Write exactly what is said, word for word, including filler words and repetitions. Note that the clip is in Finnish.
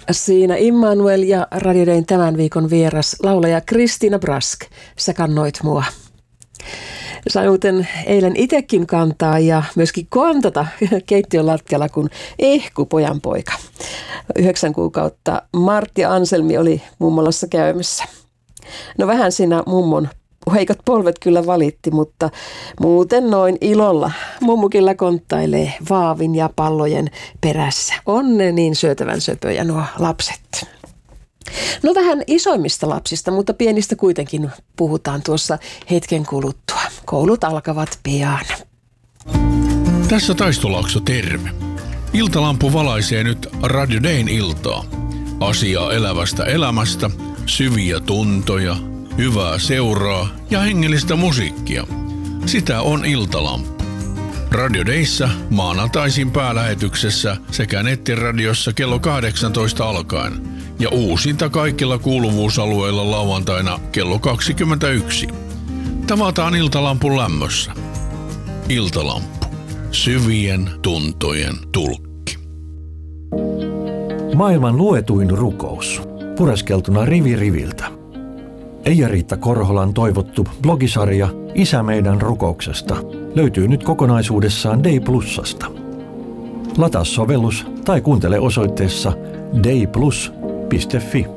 Siinä Immanuel ja Radio Dayn tämän viikon vieras laulaja Kristiina Brask. Sä kannoit mua. Sain muuten eilen itsekin kantaa ja myöskin kontata keittiön lattialla, kun ehku pojanpoika. Yhdeksän kuukautta Martti Anselmi oli mummolassa käymässä. No vähän siinä mummon heikot polvet kyllä valitti, mutta muuten noin ilolla mummukilla konttailee vaavin ja pallojen perässä. On ne niin syötävän söpöjä nuo lapset. No vähän isoimmista lapsista, mutta pienistä kuitenkin puhutaan tuossa hetken kuluttua. Koulut alkavat pian. Tässä Taistolaakso, terve. Iltalampu valaisee nyt Radio Dayn iltaa. Asiaa elävästä elämästä, syviä tuntoja, hyvää seuraa ja hengellistä musiikkia. Sitä on Iltalampu. Radio Dayssä maanantaisin päälähetyksessä sekä nettiradiossa kello kahdeksantoista alkaen ja uusinta kaikilla kuuluvuusalueilla lauantaina kello kaksikymmentäyksi. Tavataan Iltalampun lämmössä. Iltalampu. Syvien tuntojen tulkki. Maailman luetuin rukous. Pureskeltuna rivi riviltä. Eija-Riitta Korholan toivottu blogisarja Isä meidän rukouksesta löytyy nyt kokonaisuudessaan Day Plusasta. Lataa sovellus tai kuuntele osoitteessa day plus piste fi.